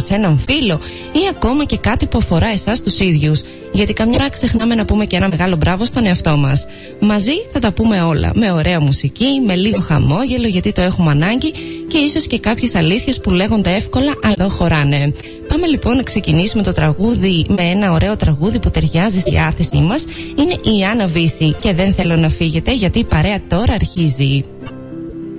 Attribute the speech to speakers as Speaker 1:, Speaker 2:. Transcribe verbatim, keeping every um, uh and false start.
Speaker 1: σε έναν φίλο ή ακόμα και κάτι που αφορά εσάς τους ίδιους. Γιατί καμιά φορά ξεχνάμε να πούμε και ένα μεγάλο μπράβο στον εαυτό μας. Μαζί θα τα πούμε όλα. Με ωραία μουσική, με λίγο χαμόγελο γιατί το έχουμε ανάγκη και ίσως και κάποιες αλήθειες που λέγονται εύκολα αλλά εδώ χωράνε. Πάμε λοιπόν να ξεκινήσουμε το τραγούδι με ένα ωραίο τραγούδι που ταιριάζει στη διάθεσή μας. Είναι η Άννα Βύση και δεν θέλω να φύγετε γιατί η παρέα τώρα αρχίζει.